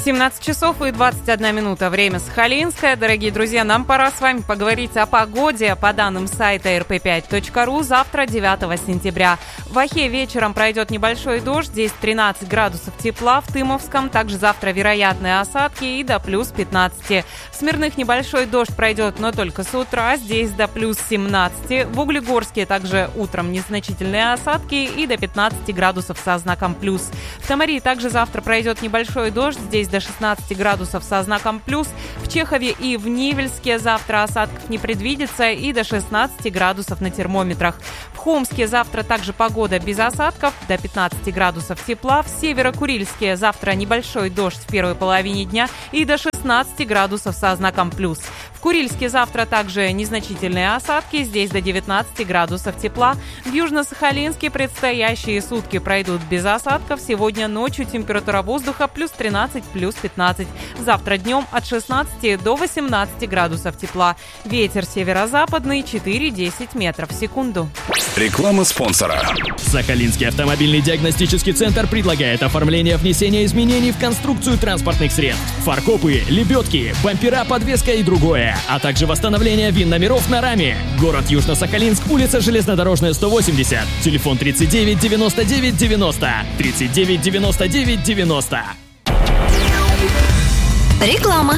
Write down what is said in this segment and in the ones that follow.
17 часов и 21 минута. Время Сахалинское. Дорогие друзья, нам пора с вами поговорить о погоде. По данным сайта rp5.ru, завтра, 9 сентября. В Ахе вечером пройдет небольшой дождь. Здесь 13 градусов тепла в Тымовском. Также завтра вероятные осадки и до плюс 15. В Смирных небольшой дождь пройдет, но только с утра. Здесь до плюс 17. В Углегорске также утром незначительные осадки и до 15 градусов со знаком плюс. В Тамарии также завтра пройдет небольшой дождь. Здесь до 16 градусов со знаком плюс. В Чехове и в Невельске завтра осадков не предвидится и до 16 градусов на термометрах. В Хомске завтра также погода без осадков, до 15 градусов тепла. В Северо-Курильске завтра небольшой дождь в первой половине дня и до 16 градусов со знаком плюс. В Курильске завтра также незначительные осадки, здесь до 19 градусов тепла. В Южно-Сахалинске предстоящие сутки пройдут без осадков. Сегодня ночью температура воздуха плюс 13, плюс 15. Завтра днем от 16 до 18 градусов тепла. Ветер северо-западный 4-10 метров в секунду. Реклама спонсора. Сахалинский автомобильный диагностический центр предлагает оформление внесения изменений в конструкцию транспортных средств. Фаркопы, лебедки, бампера, подвеска и другое. А также восстановление ВИН-номеров на раме. Город Южно-Сахалинск, улица Железнодорожная, 180. Телефон 39 99 90. 39 99 90. Реклама.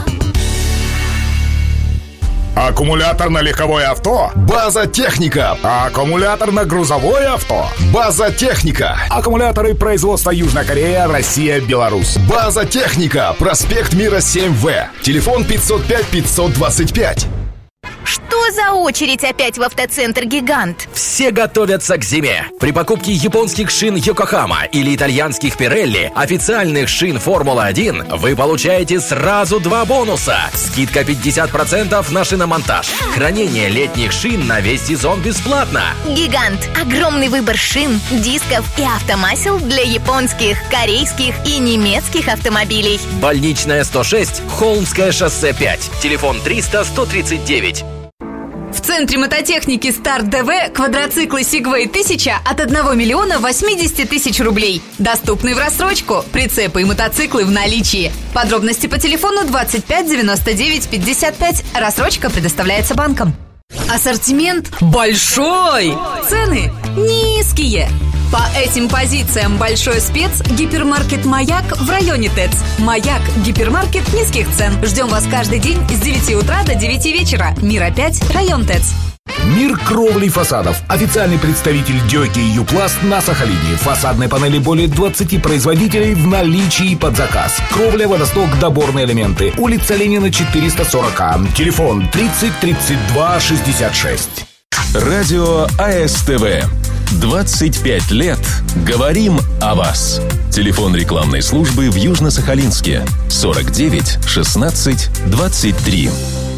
Аккумуляторно-легковое авто? База Техника. Аккумуляторно-грузовое авто? База Техника. Аккумуляторы производства Южная Корея, Россия, Беларусь. База Техника. Проспект Мира 7В. Телефон 505 525. Что за очередь опять в автоцентр «Гигант»? Все готовятся к зиме. При покупке японских шин Йокохама или итальянских Пирелли, официальных шин Формула-1, вы получаете сразу 2 бонуса. Скидка 50% на шиномонтаж. Хранение летних шин на весь сезон бесплатно. «Гигант» – огромный выбор шин, дисков и автомасел для японских, корейских и немецких автомобилей. Больничная 106, Холмское шоссе 5. Телефон 300 139. В центре мототехники «Старт ДВ» квадроциклы Segway 1000 от 1 миллиона 80 тысяч рублей. Доступны в рассрочку. Прицепы и мотоциклы в наличии. Подробности по телефону 25 99 55. Рассрочка предоставляется банком. Ассортимент большой. Цены низкие. По этим позициям большой спец – гипермаркет «Маяк» в районе ТЭЦ. «Маяк» – гипермаркет низких цен. Ждем вас каждый день с 9 утра до 9 вечера. Мира 5, район ТЭЦ. Мир кровли и фасадов. Официальный представитель Дёки и Юпласт на Сахалине. Фасадные панели более 20 производителей в наличии под заказ. Кровля, водосток, доборные элементы. Улица Ленина, 440. Телефон 30 32 66. Радио АСТВ. 25 лет. Говорим о вас. Телефон рекламной службы в Южно-Сахалинске. 49 16 23.